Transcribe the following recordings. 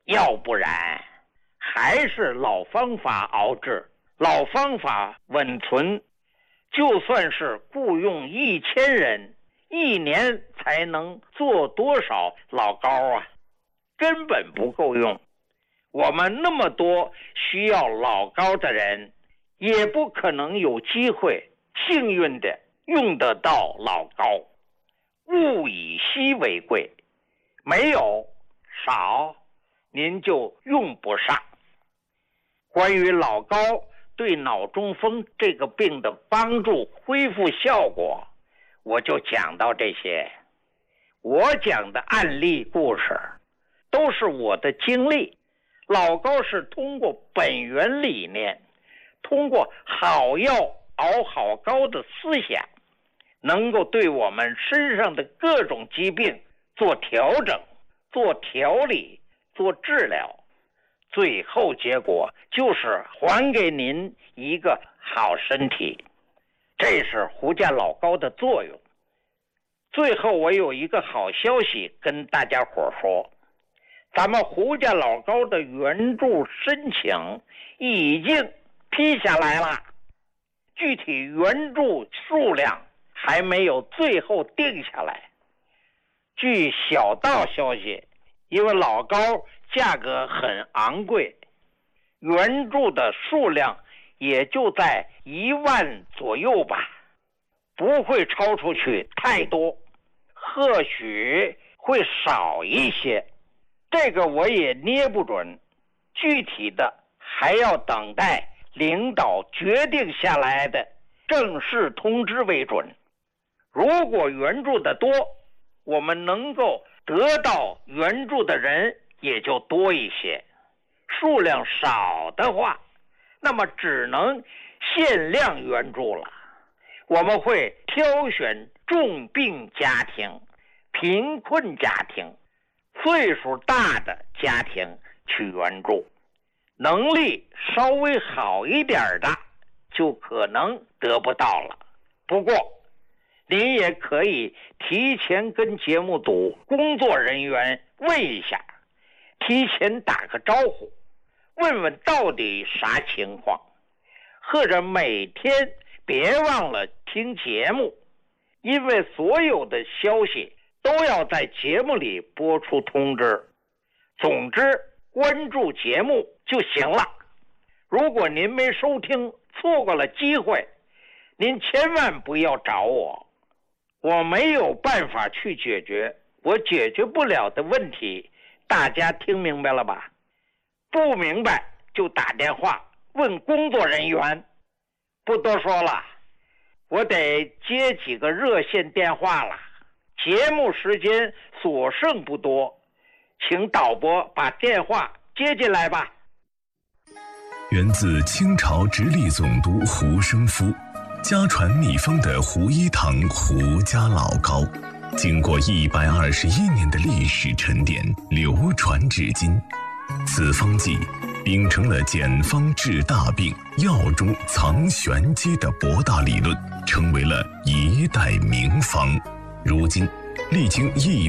要不然还是老方法熬制，老方法稳存。就算是雇佣1000人，1年才能做多少老高啊？根本不够用。我们那么多需要老高的人，也不可能有机会幸运的用得到老高。物以稀为贵，没有少您就用不上。关于老高对脑中风这个病的帮助恢复效果，我就讲到这些。我讲的案例故事都是我的经历，老高是通过本源理念，通过好药熬好高的思想，能够对我们身上的各种疾病做调整、做调理、做治疗，最后结果就是还给您一个好身体。这是胡家老高的作用。最后我有一个好消息跟大家伙说，咱们胡家老高的援助申请已经批下来了，具体援助数量还没有最后定下来。据小道消息，因为老高价格很昂贵，援助的数量也就在1万左右吧，不会超出去太多，或许会少一些，这个我也捏不准，具体的还要等待领导决定下来的正式通知为准。如果援助的多，我们能够得到援助的人也就多一些，数量少的话，那么只能限量援助了。我们会挑选重病家庭、贫困家庭、岁数大的家庭去援助，能力稍微好一点的就可能得不到了。不过您也可以提前跟节目组工作人员问一下，提前打个招呼，问问到底啥情况，或者每天别忘了听节目，因为所有的消息都要在节目里播出通知。总之关注节目就行了。如果您没收听，错过了机会，您千万不要找我，我没有办法去解决我解决不了的问题。大家听明白了吧？不明白就打电话问工作人员。不多说了，我得接几个热线电话了，节目时间所剩不多，请导播把电话接进来吧。 源自清朝直隶总督胡生夫，家传秘方的胡一堂胡家老膏，经过121年的历史沉淀，流传至今。此方剂秉承了简方治大病、药中藏玄机的博大理论，成为了一代名方。如今历经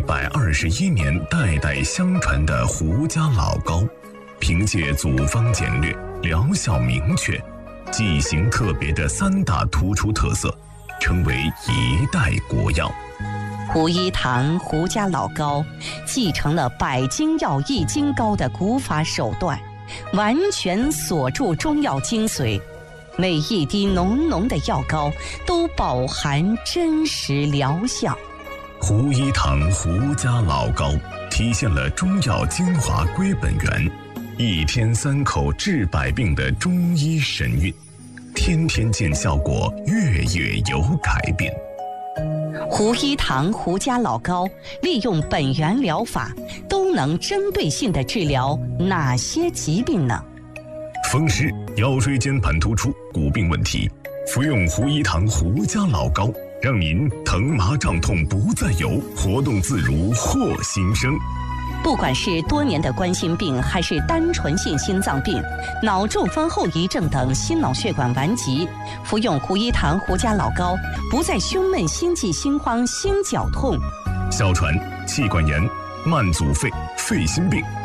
121年代代相传的胡家老膏，凭借组方简略、疗效明确、剂型特别的3大突出特色，成为一代国药。 胡一堂胡家老膏继承了百金药易筋膏的古法手段，完全锁住中药精髓，每一滴浓浓的药膏都饱含真实疗效。 胡一堂胡家老膏体现了中药精华归本源，一天3口治百病的中医神韵，天天见效果，月月有改变。 胡一堂胡家老膏利用本源疗法，都能针对性地治疗哪些疾病呢？ 风湿、腰椎间盘突出、骨病问题，服用胡一堂胡家老膏，让您疼麻胀痛不再有，活动自如获新生。 不管是多年的冠心病，还是单纯性心脏病、脑中风后遗症等心脑血管顽疾，服用胡一堂胡家老膏，不再胸闷、心悸、心慌、心绞痛。 哮喘、气管炎、慢阻肺、肺心病、